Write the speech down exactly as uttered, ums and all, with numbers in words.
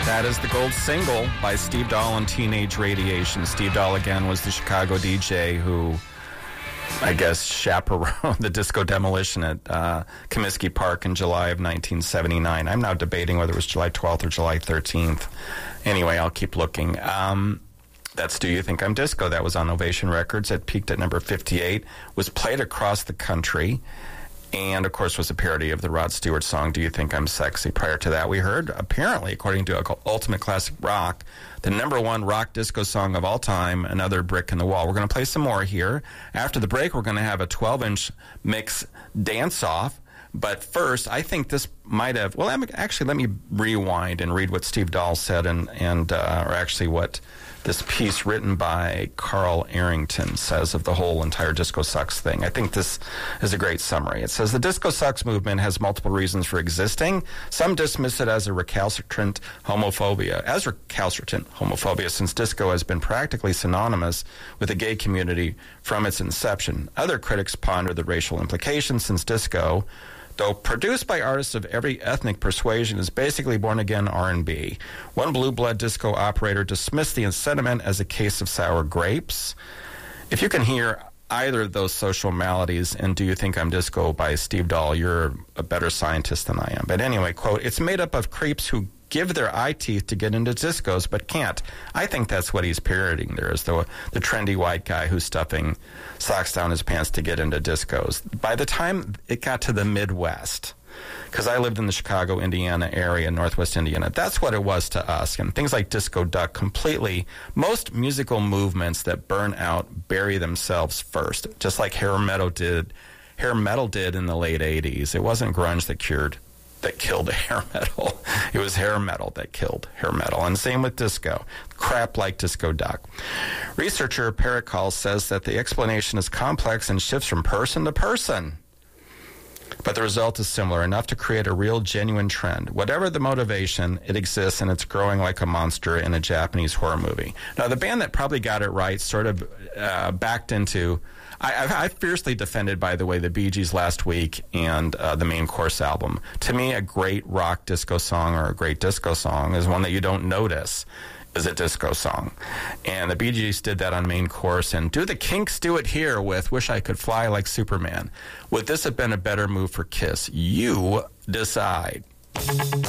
That is the gold single by Steve Dahl and Teenage Radiation. Steve Dahl, again, was the Chicago D J who, I guess, chaperoned the disco demolition at uh, Comiskey Park in July of nineteen seventy-nine. I'm now debating whether it was July twelfth or July thirteenth. Anyway, I'll keep looking. Um, that's Do You Think I'm Disco? That was on Ovation Records. It peaked at number fifty-eight, was played across the country, and, of course, was a parody of the Rod Stewart song, Do You Think I'm Sexy? Prior to that, we heard, apparently, according to Ultimate Classic Rock, the number one rock disco song of all time, Another Brick in the Wall. We're going to play some more here. After the break, we're going to have a twelve-inch mix dance-off. But first, I think this might have... Well, actually, let me rewind and read what Steve Dahl said, and, and uh, or actually what this piece written by Carl Arrington says of the whole entire Disco Sucks thing. I think this is a great summary. It says, the Disco Sucks movement has multiple reasons for existing. Some dismiss it as a recalcitrant homophobia. As recalcitrant homophobia, since disco has been practically synonymous with the gay community from its inception. Other critics ponder the racial implications, since disco, though produced by artists of every ethnic persuasion, is basically born-again R and B. One blue blood disco operator dismissed the sentiment as a case of sour grapes. If you can hear either of those social maladies in Do You Think I'm Disco by Steve Dahl, you're a better scientist than I am. But anyway, quote, it's made up of creeps who give their eye teeth to get into discos but can't. I think that's what he's parodying there, is the, the trendy white guy who's stuffing socks down his pants to get into discos. By the time it got to the Midwest, because I lived in the Chicago, Indiana area, Northwest Indiana, that's what it was to us. And things like Disco Duck completely, most musical movements that burn out bury themselves first, just like hair metal did, hair metal did in the late eighties. It wasn't grunge that cured that killed hair metal. It was hair metal that killed hair metal. And same with disco. Crap like Disco Duck. Researcher Parrot Call says that the explanation is complex and shifts from person to person, but the result is similar, enough to create a real, genuine trend. Whatever the motivation, it exists, and it's growing like a monster in a Japanese horror movie. Now, the band that probably got it right sort of uh, backed into... I, I, I fiercely defended, by the way, the Bee Gees Last Week and uh, the Main Course album. To me, a great rock disco song or a great disco song is one that you don't notice is a disco song. And the Bee Gees did that on Main Course. And do the Kinks do it here with Wish I Could Fly Like Superman? Would this have been a better move for Kiss? You decide.